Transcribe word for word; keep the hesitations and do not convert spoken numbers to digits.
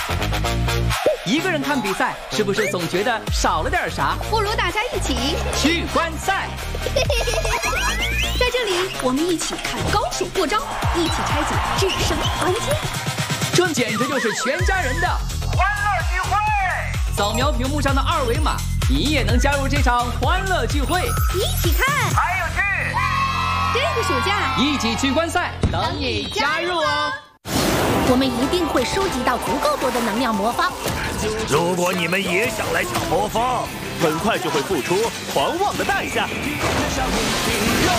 一个人看比赛，是不是总觉得少了点啥？ 不如大家一起去观赛。 在这里，我们一起看高手过招，一起拆解制胜关键。 这简直就是全家人的欢乐聚会！ 扫描屏幕上的二维码，你也能加入这场欢乐聚会。 一起看， 还有剧， 这个暑假一起去观赛，等你加入哦！ 我们一定会收集到足够多的能量魔方。 如果你们也想来抢魔方，很快就会付出狂妄的代价。